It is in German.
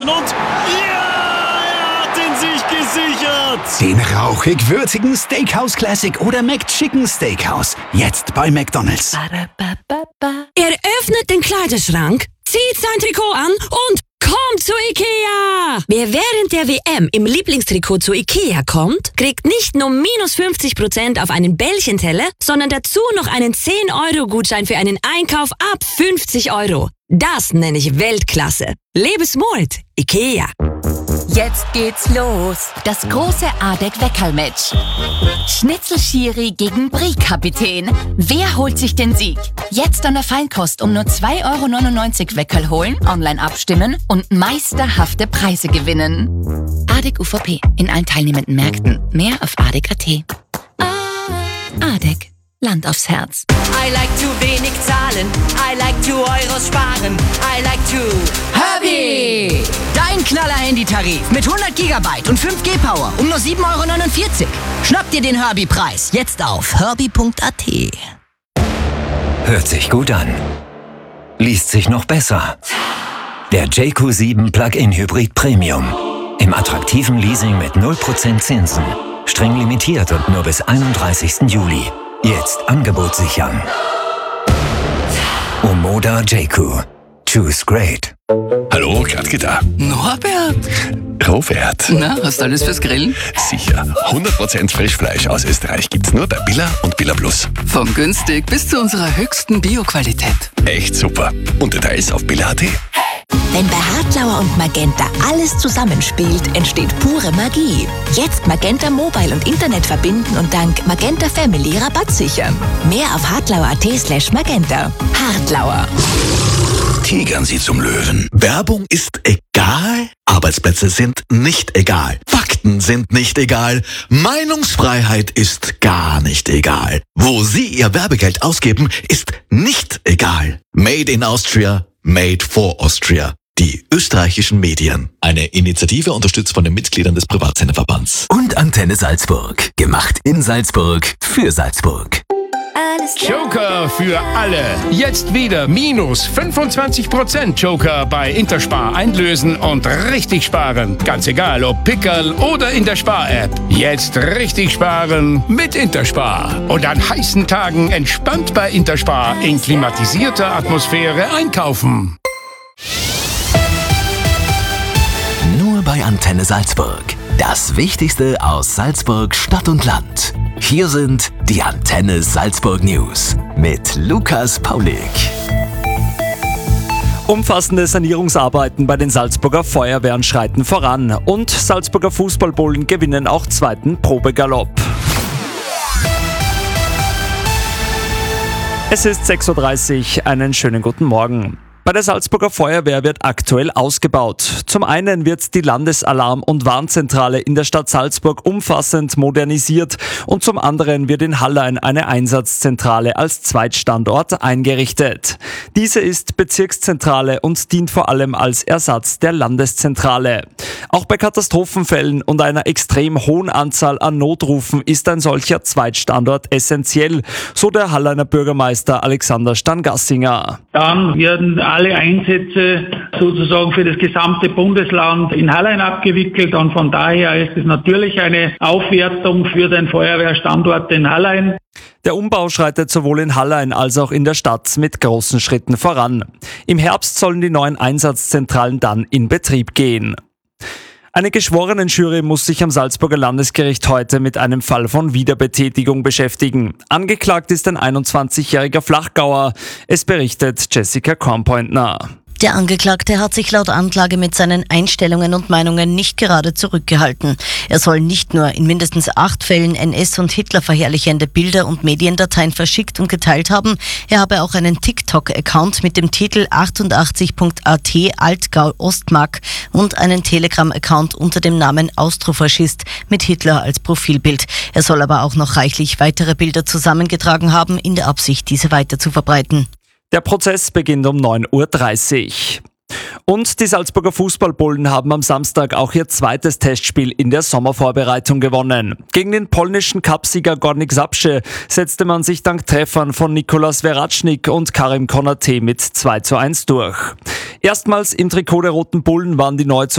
und ja, er hat ihn sich gesichert. Den rauchig-würzigen Steakhouse Classic oder McChicken Steakhouse. Jetzt bei McDonald's. Er öffnet den Kleiderschrank, zieht sein Trikot an und kommt zu Ikea! Wer während der WM im Lieblingstrikot zu Ikea kommt, kriegt nicht nur minus 50% auf einen Bällchenteller, sondern dazu noch einen 10-Euro-Gutschein für einen Einkauf ab 50 Euro. Das nenne ich Weltklasse. Lebe smart, Ikea. Jetzt geht's los. Das große ADEC-Weckerl-Match. Schnitzel-Schiri gegen Brie-Kapitän. Wer holt sich den Sieg? Jetzt an der Feinkost um nur 2,99 € Weckerl holen, online abstimmen und meisterhafte Preise gewinnen. ADEC UVP. In allen teilnehmenden Märkten. Mehr auf ADEC.at. ADEC. Land aufs Herz. I like to wenig zahlen. I like to Euros sparen. I like to Herbie! Dein Knaller-Handytarif mit 100 GB und 5G-Power um nur 7,49 €. Schnapp dir den Herbie-Preis jetzt auf herbie.at. Hört sich gut an. Liest sich noch besser. Der JQ7 Plug-in Hybrid Premium. Im attraktiven Leasing mit 0% Zinsen. Streng limitiert und nur bis 31. Juli. Jetzt Angebot sichern. Omoda JQ. Choose great. Hallo, Gradke da. Norbert? Robert. Na, hast du alles fürs Grillen? Sicher. 100% Frischfleisch aus Österreich gibt's nur bei Billa und Billa Plus. Vom günstig bis zu unserer höchsten Bio-Qualität. Echt super. Und Details auf Billa.at. Wenn bei Hartlauer und Magenta alles zusammenspielt, entsteht pure Magie. Jetzt Magenta Mobile und Internet verbinden und dank Magenta Family Rabatt sichern. Mehr auf hartlauer.at/magenta. Hartlauer. Tigern Sie zum Löwen. Werbung ist egal, Arbeitsplätze sind nicht egal, Fakten sind nicht egal, Meinungsfreiheit ist gar nicht egal. Wo Sie Ihr Werbegeld ausgeben, ist nicht egal. Made in Austria, made for Austria. Die österreichischen Medien. Eine Initiative unterstützt von den Mitgliedern des Privatsenderverbands. Und Antenne Salzburg. Gemacht in Salzburg für Salzburg. Joker für alle. Jetzt wieder minus 25% Joker bei Interspar einlösen und richtig sparen. Ganz egal, ob Pickerl oder in der Spar-App. Jetzt richtig sparen mit Interspar. Und an heißen Tagen entspannt bei Interspar in klimatisierter Atmosphäre einkaufen. Nur bei Antenne Salzburg. Das Wichtigste aus Salzburg, Stadt und Land. Hier sind die Antenne Salzburg News mit Lukas Paulik. Umfassende Sanierungsarbeiten bei den Salzburger Feuerwehren schreiten voran und Salzburger Fußballbullen gewinnen auch zweiten Probegalopp. Es ist 6:30 Uhr, einen schönen guten Morgen. Bei der Salzburger Feuerwehr wird aktuell ausgebaut. Zum einen wird die Landesalarm- und Warnzentrale in der Stadt Salzburg umfassend modernisiert und zum anderen wird in Hallein eine Einsatzzentrale als Zweitstandort eingerichtet. Diese ist Bezirkszentrale und dient vor allem als Ersatz der Landeszentrale. Auch bei Katastrophenfällen und einer extrem hohen Anzahl an Notrufen ist ein solcher Zweitstandort essentiell, so der Halleiner Bürgermeister Alexander Stangassinger. Dann werden alle Einsätze sozusagen für das gesamte Bundesland in Hallein abgewickelt und von daher ist es natürlich eine Aufwertung für den Feuerwehrstandort in Hallein. Der Umbau schreitet sowohl in Hallein als auch in der Stadt mit großen Schritten voran. Im Herbst sollen die neuen Einsatzzentralen dann in Betrieb gehen. Eine Geschworenenjury muss sich am Salzburger Landesgericht heute mit einem Fall von Wiederbetätigung beschäftigen. Angeklagt ist ein 21-jähriger Flachgauer. Es berichtet Jessica Kornpointner. Der Angeklagte hat sich laut Anklage mit seinen Einstellungen und Meinungen nicht gerade zurückgehalten. Er soll nicht nur in mindestens 8 Fällen NS- und Hitler verherrlichende Bilder und Mediendateien verschickt und geteilt haben, er habe auch einen TikTok-Account mit dem Titel 88.at Altgau Ostmark und einen Telegram-Account unter dem Namen Austrofaschist mit Hitler als Profilbild. Er soll aber auch noch reichlich weitere Bilder zusammengetragen haben, in der Absicht, diese weiter zu verbreiten. Der Prozess beginnt um 9:30 Uhr. Und die Salzburger Fußballbullen haben am Samstag auch ihr zweites Testspiel in der Sommervorbereitung gewonnen. Gegen den polnischen Cupsieger Górnik Zabrze setzte man sich dank Treffern von Nikolas Veracnik und Karim Konate mit 2:1 durch. Erstmals im Trikot der Roten Bullen waren die